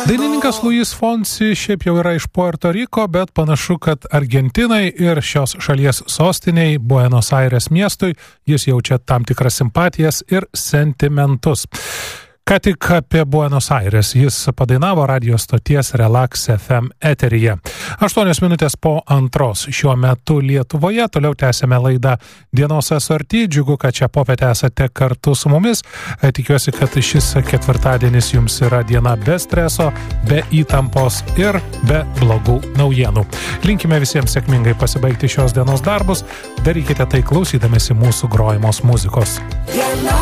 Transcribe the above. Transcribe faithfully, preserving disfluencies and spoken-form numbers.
Dainininkas Luis Fonsi šiaip jau yra iš Puerto Riko, bet panašu, kad Argentinai ir šios šalies sostiniai Buenos Aires miestui jis jaučia tam tikras simpatijas ir sentimentus. Ką tik apie Buenos Aires jis padainavo radio stoties Relax F M eteryje. Aštuonios minutės po antros šiuo metu Lietuvoje. Toliau tęsėme laidą Dienos asorti. Džiugu, kad čia popietę esate kartu su mumis. Tikiuosi, kad šis ketvirtadienis jums yra diena be streso, be įtampos ir be blogų naujienų. Linkime visiems sėkmingai pasibaigti šios dienos darbus. Darykite tai klausydamėsi mūsų grojamos muzikos.